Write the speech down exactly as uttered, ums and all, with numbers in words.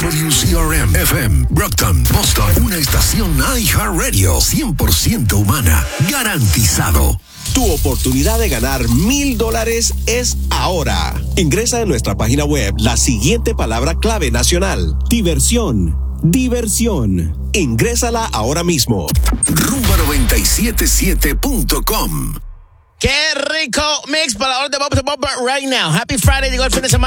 W C R M F M, Brockton, Boston. Una estación iHeartRadio cien por ciento humana. Garantizado. Tu oportunidad de ganar mil dólares es ahora. Ingresa en nuestra página web la siguiente palabra clave nacional. Diversión. Diversión. Ingrésala ahora mismo. Rumba noventa y siete siete punto com. Qué rico mix para la hora de Bob Bob right now. Happy Friday, llegó el fin de semana.